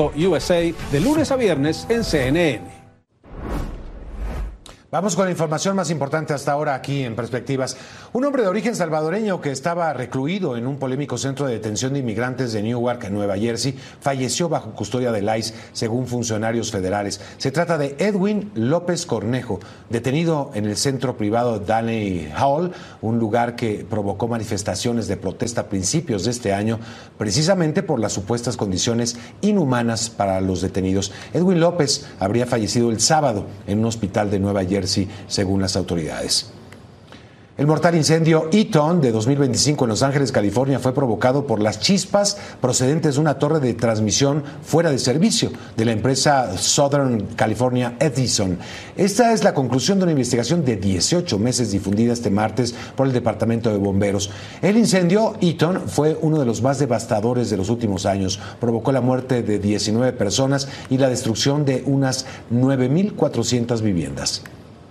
Esto USA de lunes a viernes en CNN. Vamos con la información más importante hasta ahora aquí en Perspectivas. Un hombre de origen salvadoreño que estaba recluido en un polémico centro de detención de inmigrantes de Newark, en Nueva Jersey, falleció bajo custodia del ICE, según funcionarios federales. Se trata de Edwin López Cornejo, detenido en el centro privado Danley Hall, un lugar que provocó manifestaciones de protesta a principios de este año, precisamente por las supuestas condiciones inhumanas para los detenidos. Edwin López habría fallecido el sábado en un hospital de Nueva Jersey, según las autoridades. El mortal incendio Eaton de 2025 en Los Ángeles, California, fue provocado por las chispas procedentes de una torre de transmisión fuera de servicio de la empresa Southern California Edison. Esta es la conclusión de una investigación de 18 meses difundida este martes por el Departamento de Bomberos. El incendio Eaton fue uno de los más devastadores de los últimos años. Provocó la muerte de 19 personas y la destrucción de unas 9,400 viviendas.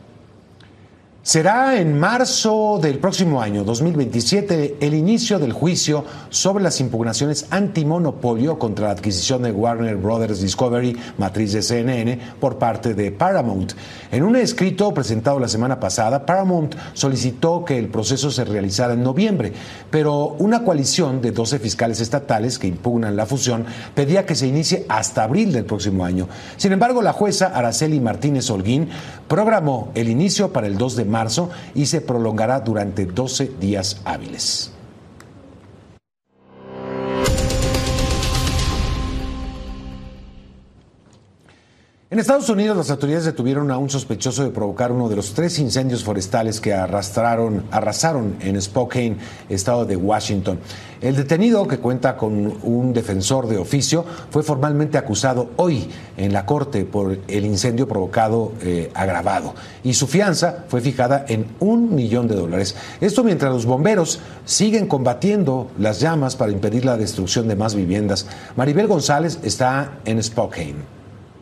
Será en marzo del próximo año, 2027, el inicio del juicio sobre las impugnaciones antimonopolio contra la adquisición de Warner Brothers Discovery, matriz de CNN, por parte de Paramount. En un escrito presentado la semana pasada, Paramount solicitó que el proceso se realizara en noviembre, pero una coalición de 12 fiscales estatales que impugnan la fusión pedía que se inicie hasta abril del próximo año. Sin embargo, la jueza Araceli Martínez Holguín programó el inicio para el 2 de marzo y se prolongará durante 12 días hábiles. En Estados Unidos, las autoridades detuvieron a un sospechoso de provocar uno de los 3 incendios forestales que arrasaron en Spokane, estado de Washington. El detenido, que cuenta con un defensor de oficio, fue formalmente acusado hoy en la corte por el incendio provocado agravado, y su fianza fue fijada en $1 millón. Esto mientras los bomberos siguen combatiendo las llamas para impedir la destrucción de más viviendas. Maribel González está en Spokane.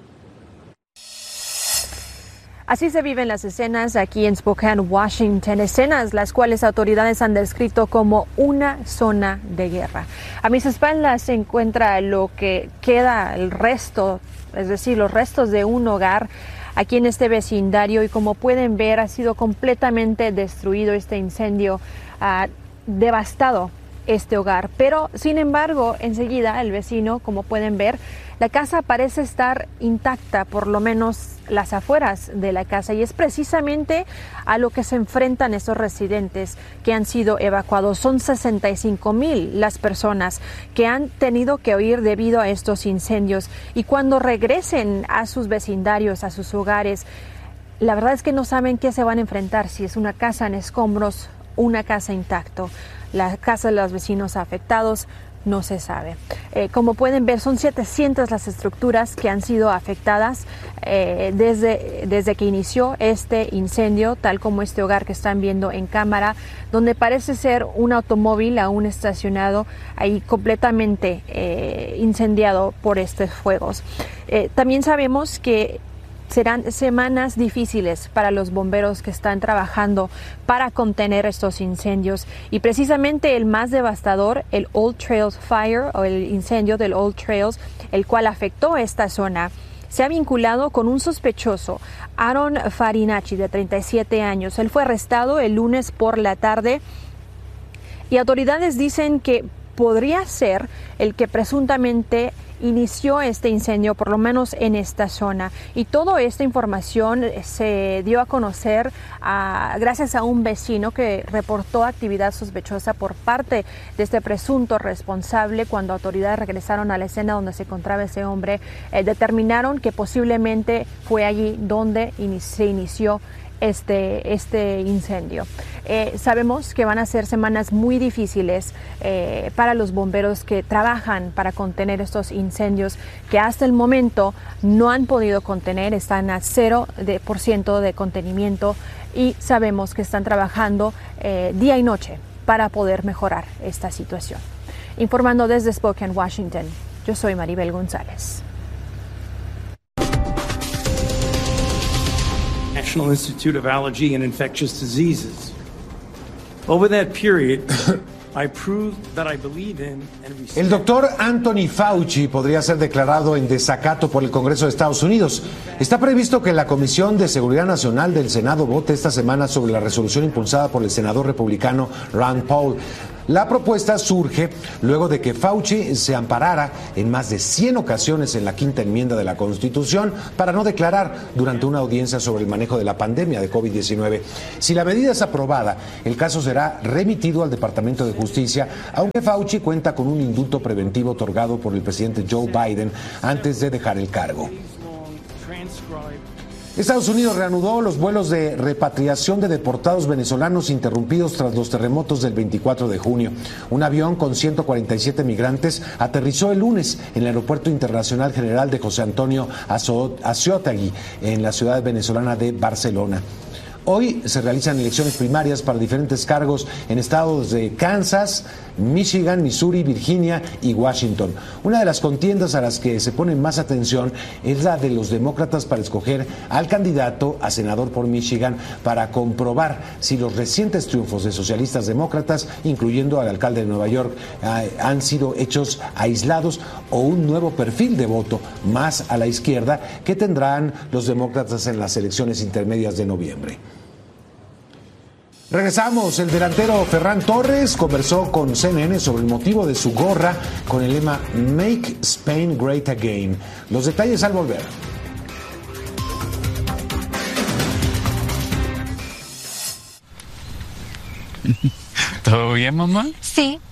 Así se viven las escenas aquí en Spokane, Washington, escenas las cuales autoridades han descrito como una zona de guerra. A mis espaldas se encuentra lo que queda, el resto, es decir, los restos de un hogar aquí en este vecindario, y como pueden ver ha sido completamente destruido este incendio, devastado este hogar. Pero sin embargo, enseguida el vecino, como pueden ver, la casa parece estar intacta, por lo menos las afueras de la casa, y es precisamente a lo que se enfrentan estos residentes que han sido evacuados. Son 65,000 las personas que han tenido que huir debido a estos incendios, y cuando regresen a sus vecindarios, a sus hogares, la verdad es que no saben qué se van a enfrentar, si es una casa en escombros, una casa intacto. La casa de los vecinos afectados no se sabe. Como pueden ver, son 700 las estructuras que han sido afectadas desde que inició este incendio, tal como este hogar que están viendo en cámara, donde parece ser un automóvil aún estacionado ahí completamente incendiado por estos fuegos. También sabemos que serán semanas difíciles para los bomberos que están trabajando para contener estos incendios, y precisamente el más devastador, el Old Trails Fire, o el incendio del Old Trails, el cual afectó esta zona, se ha vinculado con un sospechoso, Aaron Farinacci, de 37 años. Él fue arrestado el lunes por la tarde, y autoridades dicen que podría ser el que presuntamente inició este incendio, por lo menos en esta zona. Y toda esta información se dio a conocer gracias a un vecino que reportó actividad sospechosa por parte de este presunto responsable. Cuando autoridades regresaron a la escena donde se encontraba ese hombre, determinaron que posiblemente fue allí donde se inició este incendio. Sabemos que van a ser semanas muy difíciles para los bomberos que trabajan para contener estos incendios, que hasta el momento no han podido contener, están a 0% de contenimiento, y sabemos que están trabajando día y noche para poder mejorar esta situación. Informando desde Spokane, Washington, yo soy Maribel González. National Institute of Allergy and Infectious Diseases. Over that period, El doctor Anthony Fauci podría ser declarado en desacato por el Congreso de Estados Unidos. Está previsto que la Comisión de Seguridad Nacional del Senado vote esta semana sobre la resolución impulsada por el senador republicano Rand Paul. La propuesta surge luego de que Fauci se amparara en más de 100 ocasiones en la quinta enmienda de la Constitución para no declarar durante una audiencia sobre el manejo de la pandemia de COVID-19. Si la medida es aprobada, el caso será remitido al Departamento de Justicia, aunque Fauci cuenta con un indulto preventivo otorgado por el presidente Joe Biden antes de dejar el cargo. Estados Unidos reanudó los vuelos de repatriación de deportados venezolanos interrumpidos tras los terremotos del 24 de junio. Un avión con 147 migrantes aterrizó el lunes en el Aeropuerto Internacional General de José Antonio Azcótegui, en la ciudad venezolana de Barcelona. Hoy se realizan elecciones primarias para diferentes cargos en estados de Kansas, Michigan, Missouri, Virginia y Washington. Una de las contiendas a las que se pone más atención es la de los demócratas para escoger al candidato a senador por Michigan para comprobar si los recientes triunfos de socialistas demócratas, incluyendo al alcalde de Nueva York, han sido hechos aislados o un nuevo perfil de voto más a la izquierda que tendrán los demócratas en las elecciones intermedias de noviembre. Regresamos. El delantero Ferran Torres conversó con CNN sobre el motivo de su gorra con el lema Make Spain Great Again. Los detalles al volver. ¿Todo bien, mamá? Sí.